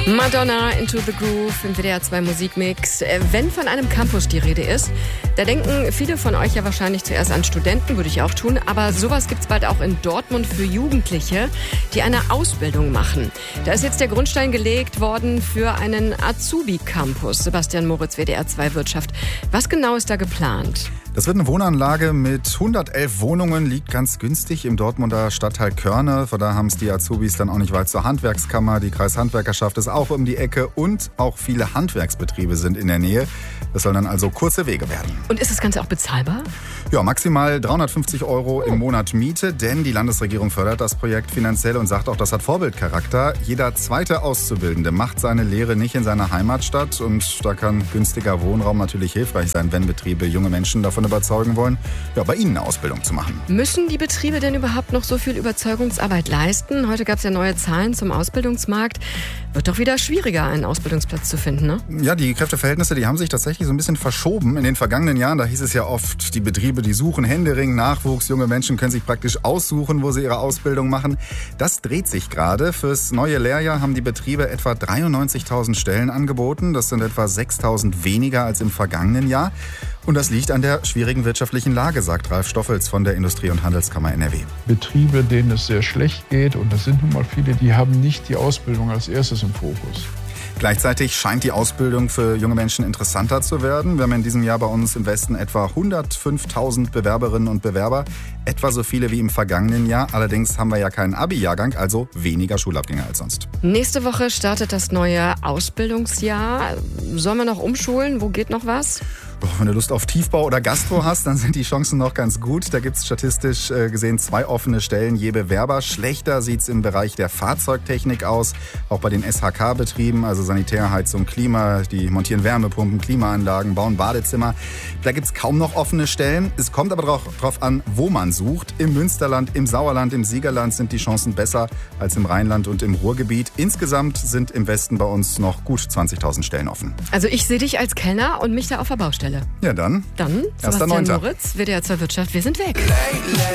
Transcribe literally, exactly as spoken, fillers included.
Madonna, Into the Groove im W D R zwei Musikmix. Wenn von einem Campus die Rede ist, da denken viele von euch ja wahrscheinlich zuerst an Studenten, würde ich auch tun. Aber sowas gibt's bald auch in Dortmund für Jugendliche, die eine Ausbildung machen. Da ist jetzt der Grundstein gelegt worden für einen Azubi-Campus. Sebastian Moritz, W D R zwei Wirtschaft. Was genau ist da geplant? Das wird eine Wohnanlage mit hundertelf Wohnungen, liegt ganz günstig im Dortmunder Stadtteil Körne. Von da haben es die Azubis dann auch nicht weit zur Handwerkskammer. Die Kreishandwerkerschaft ist auch um die Ecke und auch viele Handwerksbetriebe sind in der Nähe. Das sollen dann also kurze Wege werden. Und ist das Ganze auch bezahlbar? Ja, maximal dreihundertfünfzig Euro im Monat Miete, denn die Landesregierung fördert das Projekt finanziell und sagt auch, das hat Vorbildcharakter. Jeder zweite Auszubildende macht seine Lehre nicht in seiner Heimatstadt und da kann günstiger Wohnraum natürlich hilfreich sein, wenn Betriebe junge Menschen davon überzeugen wollen, ja, bei ihnen eine Ausbildung zu machen. Müssen die Betriebe denn überhaupt noch so viel Überzeugungsarbeit leisten? Heute gab es ja neue Zahlen zum Ausbildungsmarkt. Wird doch wieder schwieriger, einen Ausbildungsplatz zu finden, ne? Ja, die Kräfteverhältnisse, die haben sich tatsächlich so ein bisschen verschoben. In den vergangenen Jahren, da hieß es ja oft, die Betriebe, die suchen händeringend Nachwuchs. Junge Menschen können sich praktisch aussuchen, wo sie ihre Ausbildung machen. Das dreht sich gerade. Fürs neue Lehrjahr haben die Betriebe etwa dreiundneunzigtausend Stellen angeboten. Das sind etwa sechstausend weniger als im vergangenen Jahr. Und das liegt an der schwierigen wirtschaftlichen Lage, sagt Ralf Stoffels von der Industrie- und Handelskammer N R W. Betriebe, denen es sehr schlecht geht, und das sind nun mal viele, die haben nicht die Ausbildung als erstes im Fokus. Gleichzeitig scheint die Ausbildung für junge Menschen interessanter zu werden. Wir haben in diesem Jahr bei uns im Westen etwa hundertfünftausend Bewerberinnen und Bewerber, etwa so viele wie im vergangenen Jahr. Allerdings haben wir ja keinen Abi-Jahrgang, also weniger Schulabgänger als sonst. Nächste Woche startet das neue Ausbildungsjahr. Sollen wir noch umschulen? Wo geht noch was? Wenn du Lust auf Tiefbau oder Gastro hast, dann sind die Chancen noch ganz gut. Da gibt es statistisch gesehen zwei offene Stellen je Bewerber. Schlechter sieht es im Bereich der Fahrzeugtechnik aus, auch bei den S H K-Betrieben, also Sanitär, Heizung, Klima. Die montieren Wärmepumpen, Klimaanlagen, bauen Badezimmer. Da gibt es kaum noch offene Stellen. Es kommt aber darauf an, wo man sucht. Im Münsterland, im Sauerland, im Siegerland sind die Chancen besser als im Rheinland und im Ruhrgebiet. Insgesamt sind im Westen bei uns noch gut zwanzigtausend Stellen offen. Also ich sehe dich als Kellner und mich da auf der Baustelle. Ja, dann. Dann, Sebastian Moritz, W D R zwei Wirtschaft, wir sind weg.